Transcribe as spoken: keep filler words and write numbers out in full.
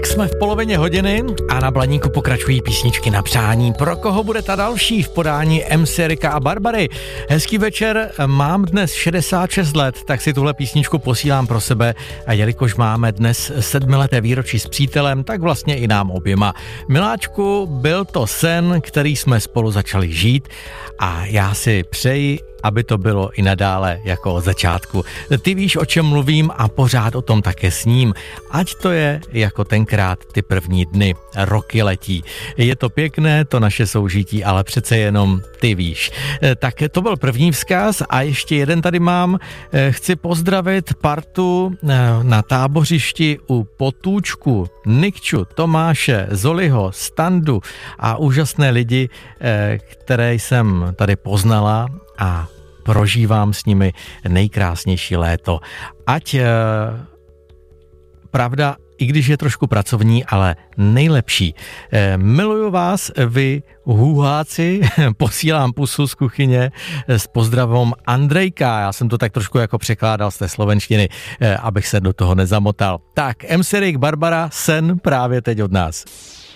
jsme v polovině hodiny a na Blaníku pokračují písničky na přání. Pro koho bude ta další v podání em cé Rika a Barbary? Hezký večer, mám dnes šedesát šest let, tak si tuhle písničku posílám pro sebe a jelikož máme dnes sedmileté výročí s přítelem, tak vlastně i nám oběma. Miláčku, byl to sen, který jsme spolu začali žít a já si přeji, aby to bylo i nadále jako od začátku. Ty víš, o čem mluvím a pořád o tom také sním. Ať to je jako tenkrát ty první dny, roky letí. Je to pěkné, to naše soužití, ale přece jenom ty víš. Tak to byl první vzkaz a ještě jeden tady mám. Chci pozdravit partu na tábořišti u Potůčku, Nikču, Tomáše, Zoliho, Standu a úžasné lidi, které jsem tady poznala a prožívám s nimi nejkrásnější léto. Ať e, pravda, i když je trošku pracovní, ale nejlepší. E, miluju vás, vy hůháci, posílám pusu z kuchyně s pozdravom Andrejka. Já jsem to tak trošku jako překládal z té slovenštiny, e, abych se do toho nezamotal. Tak, em cé Rik, Barbara, sen právě teď od nás.